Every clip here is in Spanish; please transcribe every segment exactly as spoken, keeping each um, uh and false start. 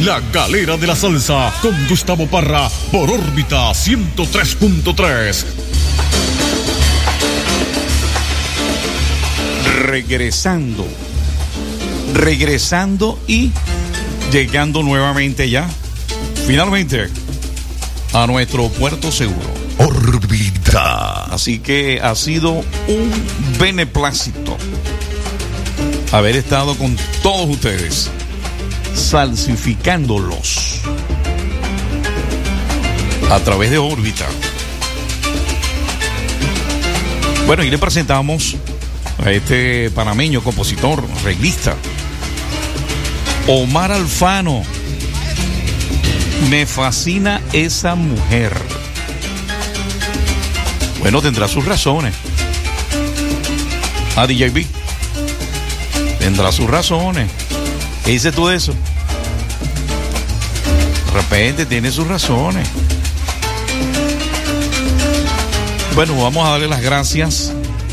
La Galera de la Salsa con Gustavo Parra por órbita ciento tres punto tres. Regresando, regresando y llegando nuevamente ya, finalmente, a nuestro puerto seguro. Órbita. Así que ha sido un beneplácito haber estado con todos ustedes, salsificándolos a través de órbita. Bueno, y le presentamos a este panameño, compositor, arreglista, Omar Alfano. Me fascina esa mujer. Bueno, tendrá sus razones. A D J B tendrá sus razones. ¿Qué dices tú de eso? De repente tiene sus razones. Bueno, vamos a darle las gracias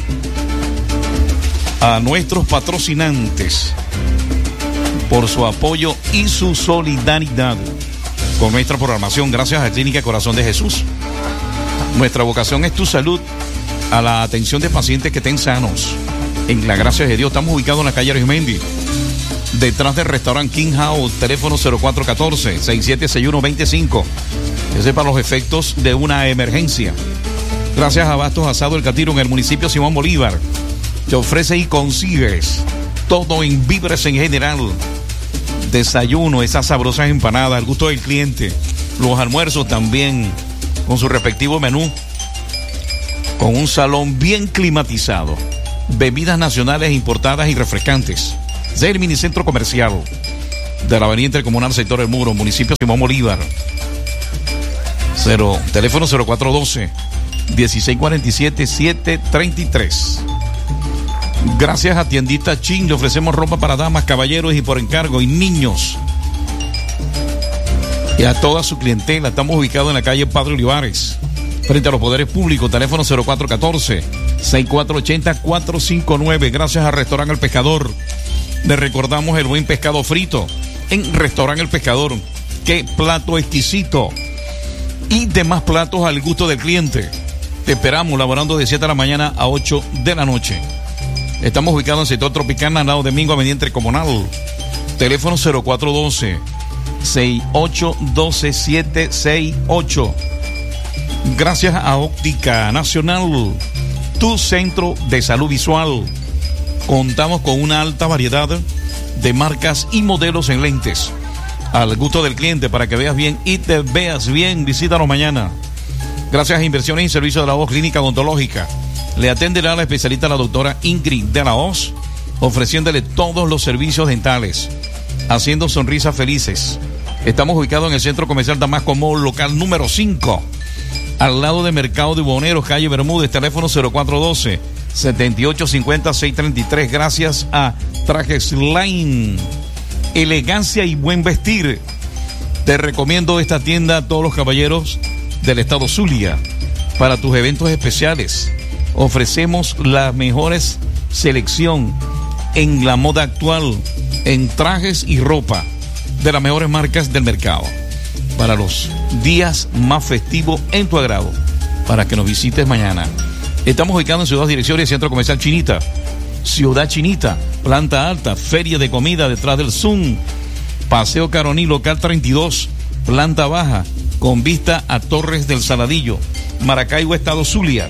a nuestros patrocinantes por su apoyo y su solidaridad con nuestra programación. Gracias a Clínica Corazón de Jesús. Nuestra vocación es tu salud, a la atención de pacientes que estén sanos. En la gracia de Dios, estamos ubicados en la calle Arismendi, detrás del restaurante King House, teléfono cero cuatro uno cuatro, seis siete seis uno dos cinco. Ese es para los efectos de una emergencia. Gracias a Bastos Asado El Catiro en el municipio Simón Bolívar. Te ofrece y consigues todo en víveres en general. Desayuno, esas sabrosas empanadas, al gusto del cliente. Los almuerzos también, con su respectivo menú, con un salón bien climatizado, bebidas nacionales importadas y refrescantes. Es el minicentro comercial de la avenida Intercomunal Sector El Muro, municipio Simón Bolívar. Cero, teléfono cero cuatro uno dos, dieciséis cuarenta y siete, siete treinta y tres. Gracias a Tiendita Chin, le ofrecemos ropa para damas, caballeros y por encargo, y niños. Y a toda su clientela. Estamos ubicados en la calle Padre Olivares, frente a los poderes públicos. Teléfono cero cuatro uno cuatro, seis cuatro ocho cero, cuatro cinco nueve. Gracias a Restaurante El Pescador. Le recordamos el buen pescado frito en Restaurante El Pescador. Qué plato exquisito. Y demás platos al gusto del cliente. Te esperamos laborando de siete de la mañana a ocho de la noche. Estamos ubicados en el sector Tropicana, al lado de Domingo, avenida Intercomunal. Teléfono cero cuatro uno dos, seis ocho uno dos, siete seis ocho. Gracias a Óptica Nacional, tu centro de salud visual. Contamos con una alta variedad de marcas y modelos en lentes, al gusto del cliente, para que veas bien y te veas bien. Visítanos mañana. Gracias a Inversiones y Servicios de la Voz Clínica Odontológica. Le atenderá a la especialista, la doctora Ingrid de la Hoz, ofreciéndole todos los servicios dentales, haciendo sonrisas felices. Estamos ubicados en el Centro Comercial Damasco Mall, local número cinco, al lado de Mercado de Buhoneros, calle Bermúdez. Teléfono cero cuatro uno dos, siete ocho cinco cero, seis tres tres. Gracias a Trajes Line, elegancia y buen vestir. Te recomiendo esta tienda a todos los caballeros del estado Zulia para tus eventos especiales. Ofrecemos la mejores selección en la moda actual, en trajes y ropa de las mejores marcas del mercado, para los días más festivos en tu agrado, para que nos visites mañana. Estamos ubicados en Ciudad Direcciones, Centro Comercial Chinita, Ciudad Chinita, planta alta, feria de comida detrás del Zoom, Paseo Caroní, local treinta y dos, planta baja, con vista a Torres del Saladillo, Maracaibo, estado Zulia.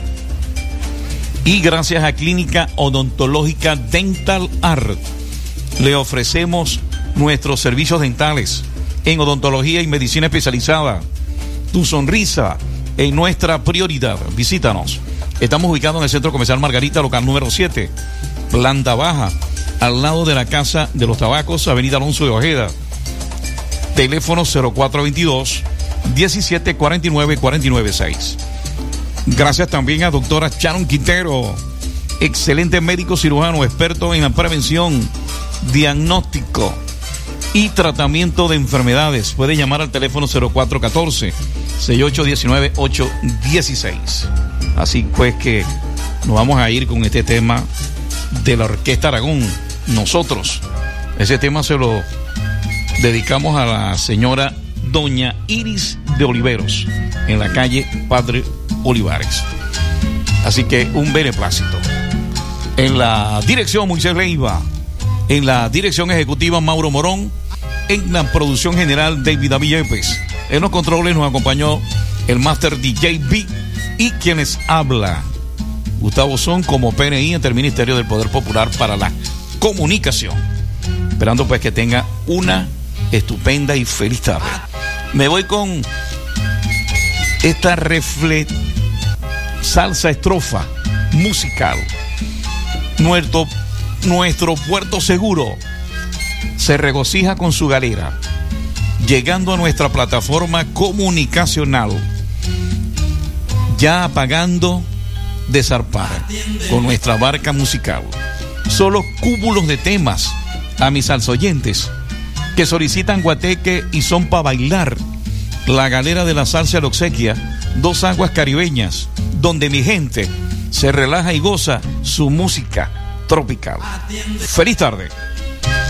Y gracias a Clínica Odontológica Dental Art, le ofrecemos nuestros servicios dentales en odontología y medicina especializada. Tu sonrisa es nuestra prioridad. Visítanos. Estamos ubicados en el Centro Comercial Margarita, local número siete, planta baja, al lado de la Casa de los Tabacos, avenida Alonso de Ojeda. Teléfono cero cuatro dos dos, diecisiete cuarenta y nueve, cuarenta y nueve seis. Gracias también a doctora Sharon Quintero, excelente médico cirujano, experto en la prevención, diagnóstico y tratamiento de enfermedades. Puede llamar al teléfono cero cuatro uno cuatro, seis ocho uno nueve, ocho uno seis. Así pues que nos vamos a ir con este tema de la Orquesta Aragón. Nosotros, ese tema se lo dedicamos a la señora doña Iris de Oliveros, en la calle Padre Olivares. Así que un beneplácito. En la dirección Moisés Leiva, en la dirección ejecutiva Mauro Morón, en la producción general David Avillepes. En los controles nos acompañó el Master D J B y quienes habla Gustavo Son como P N I ante el Ministerio del Poder Popular para la Comunicación. Esperando pues que tenga una estupenda y feliz tarde. Me voy con esta refle salsa estrofa musical. Nuestro, nuestro puerto seguro se regocija con su galera, llegando a nuestra plataforma comunicacional, ya apagando de zarpar con nuestra barca musical. Solo cúmulos de temas a mis salsoyentes que solicitan guateque y son para bailar. La galera de la salsa al obsequia dos aguas caribeñas, donde mi gente se relaja y goza su música tropical. Feliz tarde.